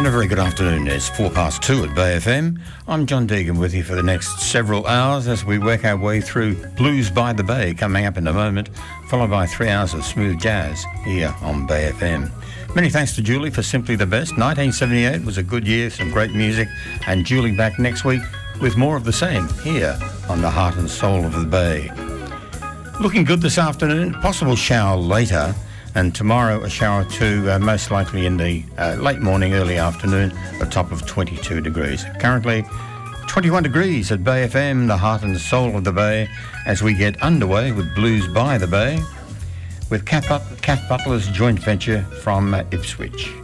And a very good afternoon. It's 2:04 at Bay FM. I'm John Deegan with you for the next several hours as we work our way through Blues by the Bay coming up in a moment, followed by 3 hours of smooth jazz here on Bay FM. Many thanks to Julie for Simply the Best. 1978 was a good year, some great music, and Julie back next week with more of the same here on the Heart and Soul of the Bay. Looking good this afternoon, possible shower later, and tomorrow a shower or two, most likely in the late morning, early afternoon, a top of 22 degrees. Currently 21 degrees at Bay FM, the Heart and Soul of the Bay, as we get underway with Blues by the Bay with Kath Butler's joint venture from Ipswich.